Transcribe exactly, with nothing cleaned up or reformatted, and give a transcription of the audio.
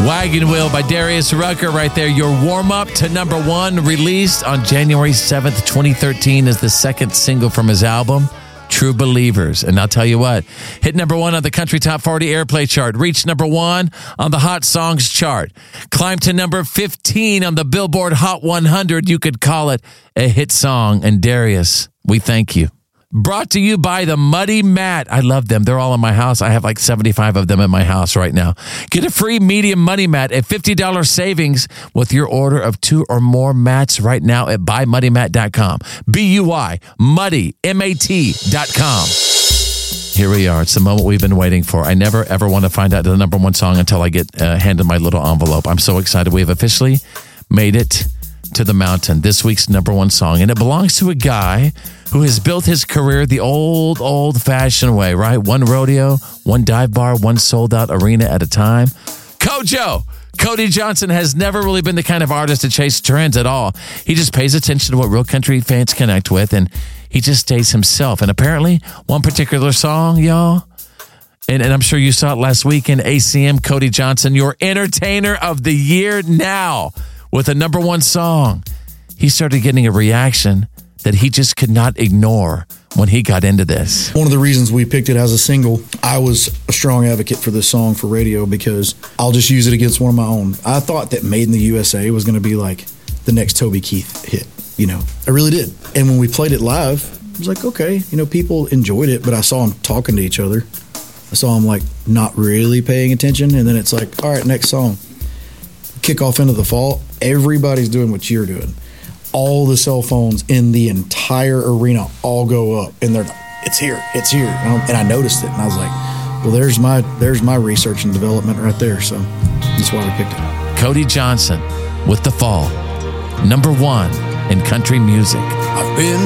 Wagon Wheel by Darius Rucker right there. Your warm-up to number one, released on January seventh, twenty thirteen, is the second single from his album, True Believers. And I'll tell you what, hit number one on the Country Top forty Airplay chart, reached number one on the Hot Songs chart, climbed to number fifteen on the Billboard Hot one hundred. You could call it a hit song. And Darius, we thank you. Brought to you by the Muddy Mat. I love them. They're all in my house. I have like seventy-five of them in my house right now. Get a free medium Muddy Mat at fifty dollars savings with your order of two or more mats right now at buy muddy mat dot com. B U I, muddy, M A T dot com. Here we are. It's the moment we've been waiting for. I never, ever want to find out the number one song until I get uh, handed my little envelope. I'm so excited. We have officially made it to the mountain. This week's number one song, and it belongs to a guy who has built his career the old, old-fashioned way, right? One rodeo, one dive bar, one sold-out arena at a time. Kojo! Cody Johnson has never really been the kind of artist to chase trends at all. He just pays attention to what real country fans connect with, and he just stays himself. And apparently, one particular song, y'all, and, and I'm sure you saw it last week in A C M, Cody Johnson, your entertainer of the year now, with a number one song. He started getting a reaction that he just could not ignore when he got into this. One of the reasons we picked it as a single, I was a strong advocate for this song for radio because I'll just use it against one of my own. I thought that Made in the U S A was going to be like the next Toby Keith hit, you know. I really did. And when we played it live, I was like, okay, you know, people enjoyed it, but I saw them talking to each other. I saw them like not really paying attention, and then it's like, all right, next song. Kick off into the fall, everybody's doing what you're doing. All the cell phones in the entire arena all go up, and they're it's here, it's here, and I noticed it, and I was like, well, there's my there's my research and development right there. So that's why we picked it. Cody Johnson with The Fall, number one in country music. I've been